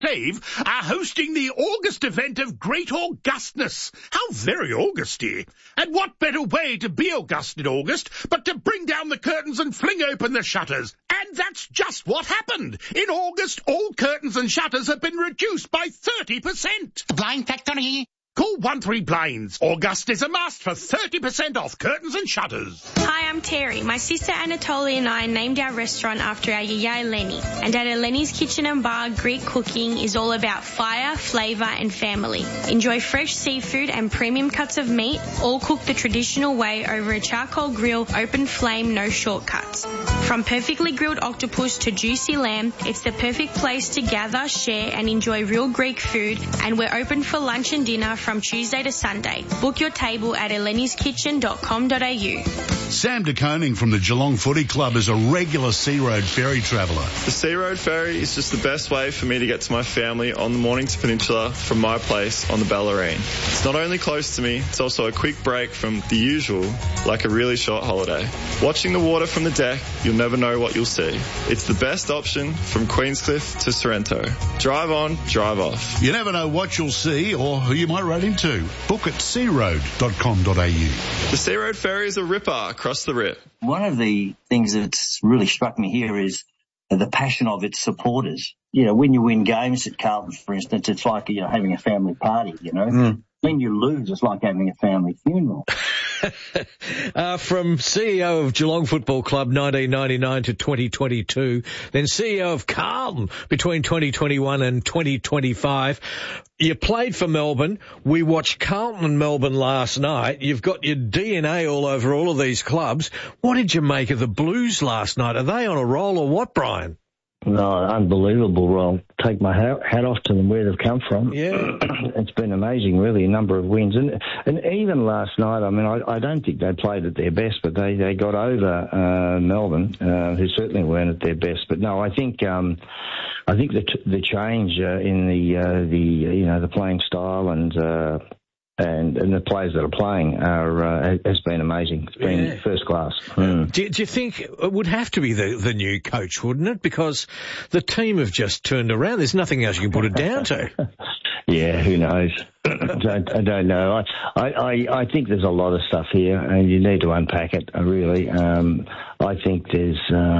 Dave are hosting the August event of Great Augustness. How very Augusty. And what better way to be August in August but to bring down the curtains and fling open the shutters? And that's just what happened. In August, all curtains and shutters have been reduced by 30%. The Blind Factory. Call 13 Blinds. August is a must for 30% off curtains and shutters. Hi, I'm Terry. My sister Anatolia and I named our restaurant after our yaya Eleni. And at Eleni's Kitchen and Bar, Greek cooking is all about fire, flavour and family. Enjoy fresh seafood and premium cuts of meat, all cooked the traditional way over a charcoal grill, open flame, no shortcuts. From perfectly grilled octopus to juicy lamb, it's the perfect place to gather, share and enjoy real Greek food. And we're open for lunch and dinner from Tuesday to Sunday. Book your table at eleniskitchen.com.au. Sam de Koning from the Geelong Footy Club is a regular Sea Road ferry traveller. The Sea Road ferry is just the best way for me to get to my family on the Mornington Peninsula from my place on the Bellarine. It's not only close to me, it's also a quick break from the usual, like a really short holiday. Watching the water from the deck, you'll never know what you'll see. It's the best option from Queenscliff to Sorrento. Drive on, drive off. You never know what you'll see or who you might run into. Book at searoad.com.au. The Sea Road ferry is a ripper across the rip. One of the things that's really struck me here is the passion of its supporters. You know, when you win games at Carlton, for instance, it's like, you know, having a family party, you know. When you lose, it's like having a family funeral. From CEO of Geelong Football Club 1999 to 2022, then CEO of Carlton between 2021 and 2025. You played for Melbourne. We watched Carlton and Melbourne last night. You've got your DNA all over all of these clubs. What did you make of the Blues last night? Are they on a roll or what, Brian? No, unbelievable. Well, take my hat off to them where they've come from. Yeah. It's been amazing, really, a number of wins. And even last night, I mean, I don't think they played at their best, but they got over Melbourne, who certainly weren't at their best. But no, I think the change in the playing style and the players that are playing has been amazing. It's been first class. Do you think it would have to be the new coach, wouldn't it? Because the team have just turned around. There's nothing else you can put it down to. Yeah, who knows? I don't know. I think there's a lot of stuff here, and you need to unpack it. Really, I think there's.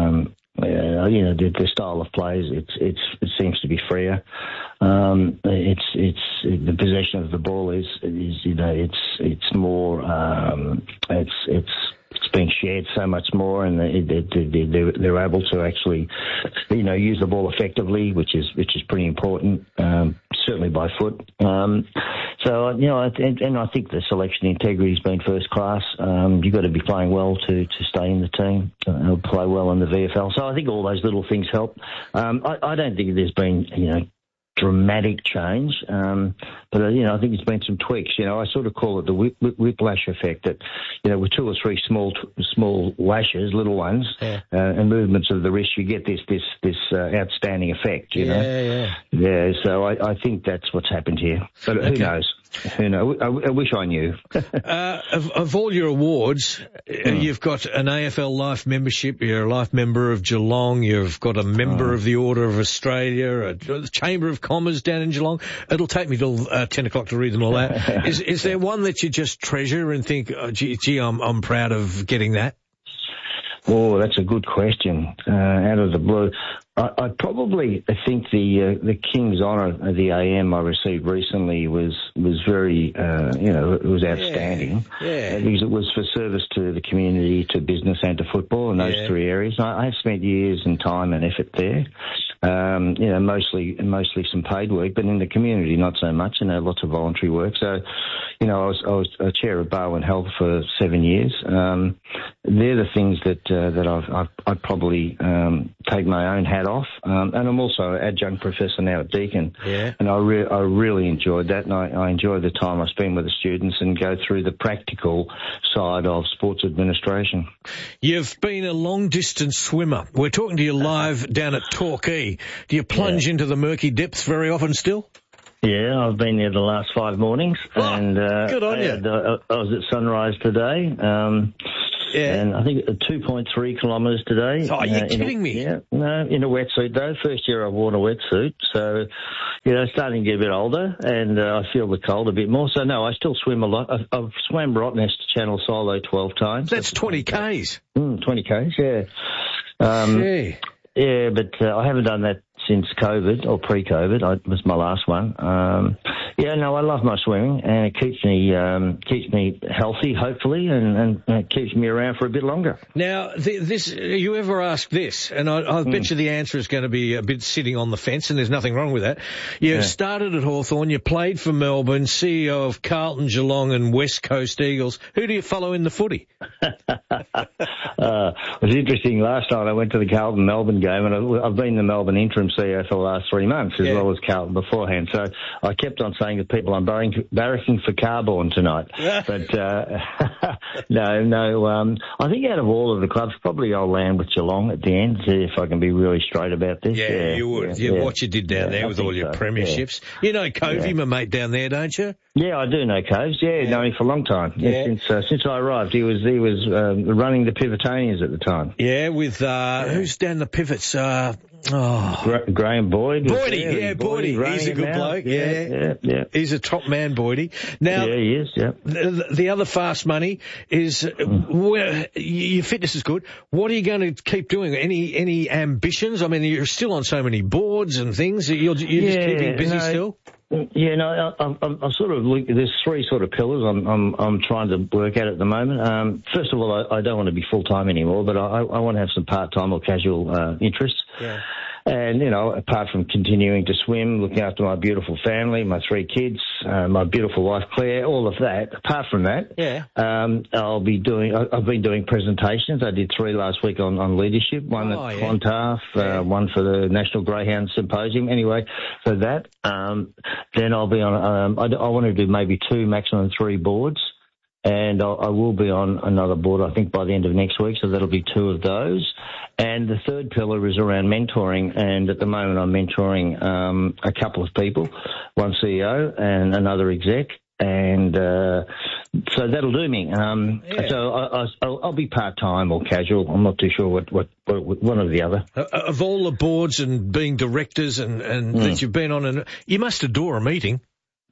The style of plays, it seems to be freer. It's the possession of the ball is it's more it's being shared so much more, and they're able to actually use the ball effectively, which is pretty important. Certainly by foot. I think the selection integrity has been first class. You've got to be playing well to stay in the team, play well in the VFL. So I think all those little things help. I don't think there's been, dramatic change, but I think there's been some tweaks. I sort of call it the whiplash effect. That with two or three small lashes, little ones, and movements of the wrist, you get this outstanding effect. Yeah. So I think that's what's happened here. But who knows? Who knows? I wish I knew. Of all your awards, you've got an AFL Life membership, you're a Life member of Geelong, you've got a member of the Order of Australia, a Chamber of Commerce down in Geelong. It'll take me till 10 o'clock to read them all out. Is there one that you just treasure and think, gee, I'm proud of getting that? Oh, that's a good question. Out of the blue, I probably think the King's Honour, the AM I received recently was very, it was outstanding. Yeah. Because it was for service to the community, to business and to football in those three areas. I have spent years and time and effort there. Mostly some paid work, but in the community not so much, lots of voluntary work. So, I was a chair of Barwon Health for 7 years. They're the things that I'd probably take my own hat off. And I'm also an adjunct professor now at Deakin. Yeah. And I really enjoyed that, and I enjoy the time I spend with the students and go through the practical side of sports administration. You've been a long-distance swimmer. We're talking to you live down at Torquay. Do you plunge into the murky depths very often still? Yeah, I've been there the last 5 mornings. And good on you. I was at sunrise today. Yeah. And I think 2.3 kilometres today. Oh, you're kidding me. Yeah, no, in a wetsuit though. First year I've worn a wetsuit. So, starting to get a bit older and I feel the cold a bit more. So no, I still swim a lot. I've swam Rottnest Channel solo 12 times. That's 20 Ks. 20 Ks, yeah. Gee. Yeah, but I haven't done that since COVID or pre-COVID. It was my last one. I love my swimming and it keeps me healthy, hopefully, and it keeps me around for a bit longer. Now, you ever ask this, and I bet you the answer is going to be a bit sitting on the fence, and there's nothing wrong with that. You started at Hawthorn, you played for Melbourne, CEO of Carlton, Geelong and West Coast Eagles. Who do you follow in the footy? It was interesting. Last night I went to the Carlton-Melbourne game, and I've been the Melbourne interim CEO for the last 3 months, as well as Carlton beforehand. So I kept on saying to people, I'm barracking for Carborn tonight. But no. I think out of all of the clubs, probably I'll land with Geelong at the end, see if I can be really straight about this. Yeah, you would. What you did down there with all your premierships. Yeah. You know Covey, my mate down there, don't you? Yeah, I do know Coves. Yeah, known him for a long time. Yeah. Since I arrived, he was running the Pivotonians at the time. Yeah, with who's down the pivots? Graham Boyd. Boydie, Boydie. He's a good bloke. Yeah. He's a top man, Boydie. Now, yeah, he is. Yeah. The other fast money is your fitness is good. What are you going to keep doing? Any ambitions? I mean, you're still on so many boards and things. You're just keeping busy still. Yeah, no, I'm sort of there's 3 sort of pillars I'm trying to work at the moment. First of all, I don't want to be full time anymore, but I want to have some part time or casual interests. Yeah. And, apart from continuing to swim, looking after my beautiful family, my 3 kids, my beautiful wife, Claire, all of that, apart from that, I've been doing presentations. I did 3 last week on leadership, one at Clontarf, one for the National Greyhound Symposium. Anyway, so that, then I'll be on, I want to do maybe 2, maximum 3 boards. And I will be on another board, I think, by the end of next week, so that'll be 2 of those. And the third pillar is around mentoring, and at the moment I'm mentoring a couple of people, one CEO and another exec, and so that'll do me. So I'll be part-time or casual. I'm not too sure what one or the other. Of all the boards and being directors and that you've been on, you must adore a meeting.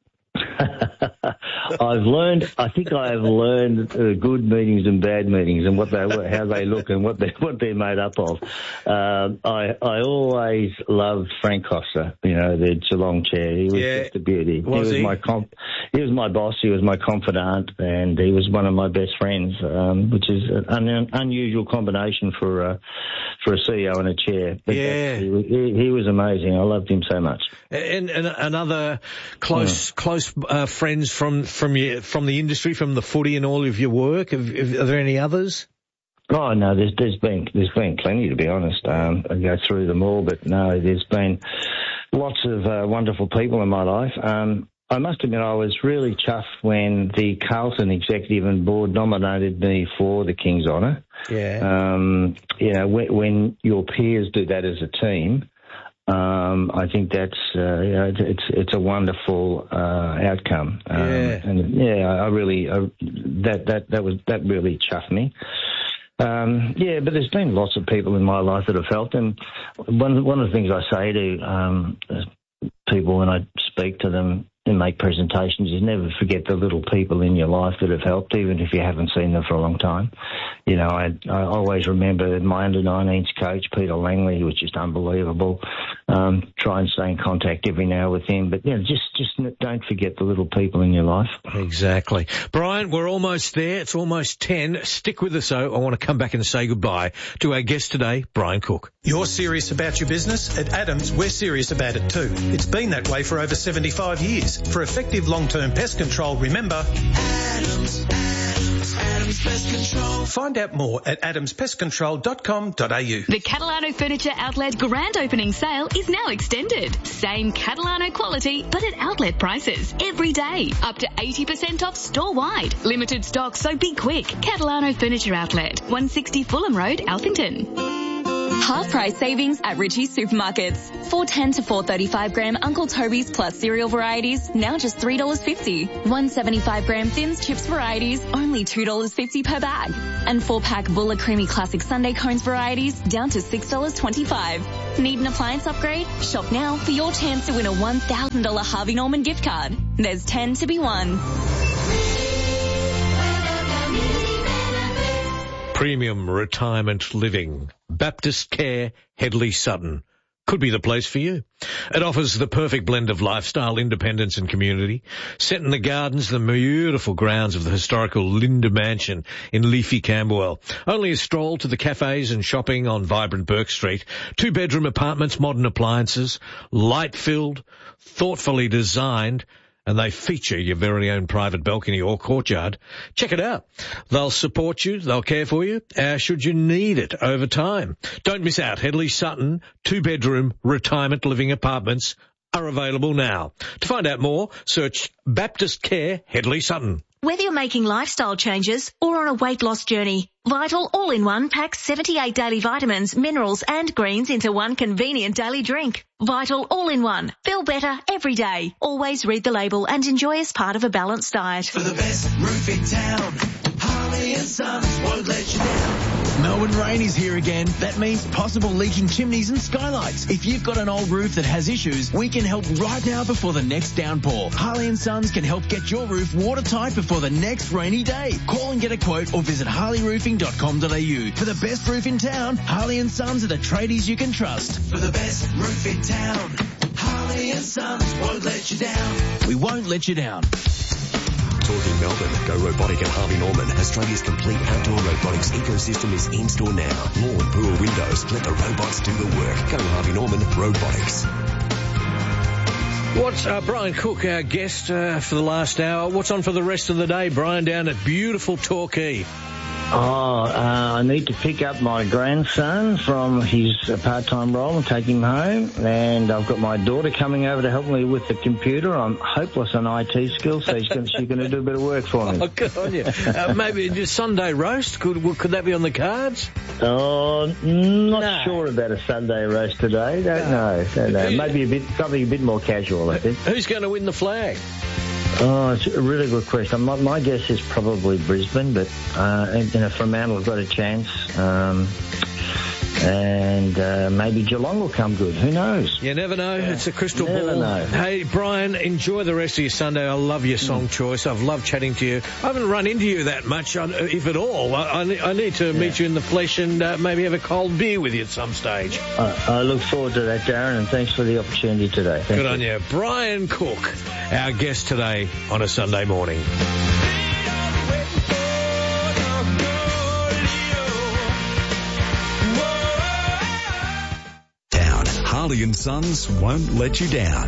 I think I have learned good meetings and bad meetings and how they look and what they're made up of. I always loved Frank Costa, the Geelong chair. He was just a beauty. He was my boss. He was my confidant, and he was one of my best friends, which is an unusual combination for a CEO and a chair. But he was amazing. I loved him so much. And another close friends from the industry, from the footy and all of your work. Are there any others? Oh no, there's been plenty, to be honest. I go through them all, but no, there's been lots of wonderful people in my life. I must admit, I was really chuffed when the Carlton Executive and Board nominated me for the King's Honour. Yeah. When your peers do that as a team, I think that's it's a wonderful outcome. That really chuffed me. But there's been lots of people in my life that have helped, and one of the things I say to people when I speak to them and make presentations is never forget the little people in your life that have helped, even if you haven't seen them for a long time. I always remember my under-19s coach, Peter Langley, who was just unbelievable. Try and stay in contact every now with him. But, just don't forget the little people in your life. Exactly. Brian, we're almost there. It's almost 10. Stick with us, though. I want to come back and say goodbye to our guest today, Brian Cook. You're serious about your business? At Adams, we're serious about it too. It's been that way for over 75 years. For effective long-term pest control, remember Adams Pest Control. Find out more at adamspestcontrol.com.au. The Catalano Furniture Outlet Grand Opening Sale is now extended. Same Catalano quality, but at outlet prices. Every day. Up to 80% off store-wide. Limited stock, so be quick. Catalano Furniture Outlet, 160 Fulham Road, Alphington. Half price savings at Ritchie's Supermarkets. 410 to 435 gram Uncle Toby's plus cereal varieties, now just $3.50. 175 gram Thins Chips varieties, only $2.50 per bag. And 4-pack Buller Creamy Classic Sundae Cones varieties, down to $6.25. Need an appliance upgrade? Shop now for your chance to win a $1,000 Harvey Norman gift card. There's 10 to be won. Premium retirement living. Baptist Care, Hedley Sutton. Could be the place for you. It offers the perfect blend of lifestyle, independence and community. Set in the gardens, the beautiful grounds of the historical Linda Mansion in leafy Camberwell. Only a stroll to the cafes and shopping on vibrant Burke Street. 2-bedroom apartments, modern appliances, light-filled, thoughtfully designed, and they feature your very own private balcony or courtyard. Check it out. They'll support you. They'll care for you, should you need it over time. Don't miss out. Hedley Sutton 2-bedroom retirement living apartments are available now. To find out more, search Baptist Care Hedley Sutton. Whether you're making lifestyle changes or on a weight loss journey, Vital All-in-One packs 78 daily vitamins, minerals and greens into one convenient daily drink. Vital All-in-One. Feel better every day. Always read the label and enjoy as part of a balanced diet. For the best roof in town, Harley and Sons won't let you down. Melbourne rain is here again. That means possible leaking chimneys and skylights. If you've got an old roof that has issues, we can help right now before the next downpour. Harley and Sons can help get your roof watertight before the next rainy day. Call and get a quote or visit harleyroofing.com.au. For the best roof in town, Harley and Sons are the tradies you can trust. For the best roof in town, Harley and Sons won't let you down. We won't let you down. Talking Melbourne, Go Robotic at Harvey Norman. Australia's complete outdoor robotics ecosystem is in store now. Lawn, pool, windows, let the robots do the work. Go Harvey Norman Robotics. What's Brian Cook, our guest for the last hour? What's on for the rest of the day, Brian, down at beautiful Torquay? I need to pick up my grandson from his part-time role and take him home. And I've got my daughter coming over to help me with the computer. I'm hopeless on IT skills, so she's going to do a bit of work for me. Oh, good on you. Maybe just Sunday roast? Could that be on the cards? Not sure about a Sunday roast today. Don't know. Maybe something a bit more casual, I think. Who's going to win the flag? Oh, it's a really good question. My guess is probably Brisbane, but Fremantle have got a chance, and maybe Geelong will come good. Who knows? You never know. Yeah. It's a crystal ball. Never know. Hey, Brian, enjoy the rest of your Sunday. I love your song choice. I've loved chatting to you. I haven't run into you that much, if at all. I need to meet you in the flesh and maybe have a cold beer with you at some stage. I look forward to that, Darren, and thanks for the opportunity today. Good on you. Brian Cook, our guest today on a Sunday morning. Harley and Sons won't let you down.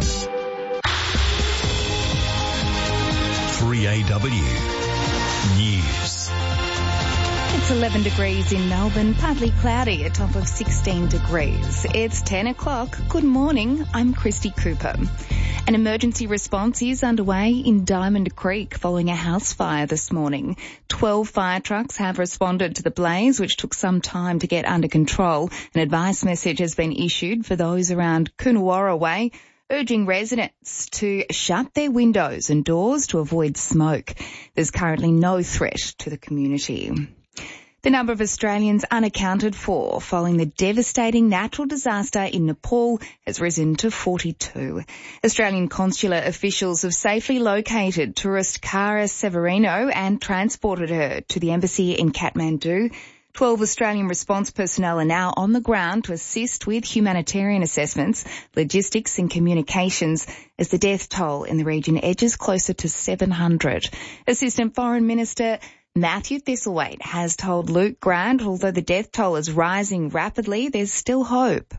3AW News. It's 11 degrees in Melbourne, partly cloudy, a top of 16 degrees. It's 10 o'clock. Good morning. I'm Christy Cooper. An emergency response is underway in Diamond Creek following a house fire this morning. 12 fire trucks have responded to the blaze, which took some time to get under control. An advice message has been issued for those around Coonawarra Way, urging residents to shut their windows and doors to avoid smoke. There's currently no threat to the community. The number of Australians unaccounted for following the devastating natural disaster in Nepal has risen to 42. Australian consular officials have safely located tourist Cara Severino and transported her to the embassy in Kathmandu. 12 Australian response personnel are now on the ground to assist with humanitarian assessments, logistics and communications as the death toll in the region edges closer to 700. Assistant Foreign Minister Matthew Thistlethwaite has told Luke Grant, although the death toll is rising rapidly, there's still hope.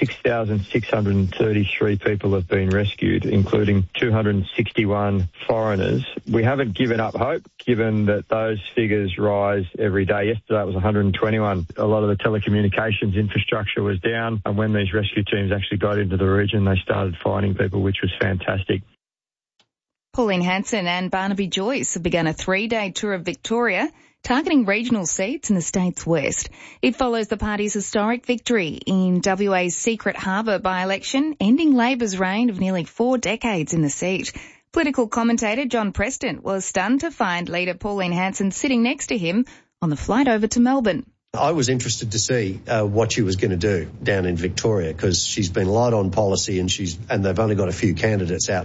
6,633 people have been rescued, including 261 foreigners. We haven't given up hope, given that those figures rise every day. Yesterday it was 121. A lot of the telecommunications infrastructure was down, and when these rescue teams actually got into the region, they started finding people, which was fantastic. Pauline Hanson and Barnaby Joyce have begun a 3-day tour of Victoria, targeting regional seats in the state's west. It follows the party's historic victory in WA's Secret Harbour by-election, ending Labor's reign of nearly 4 decades in the seat. Political commentator John Preston was stunned to find leader Pauline Hanson sitting next to him on the flight over to Melbourne. I was interested to see what she was going to do down in Victoria, because she's been light on policy and they've only got a few candidates out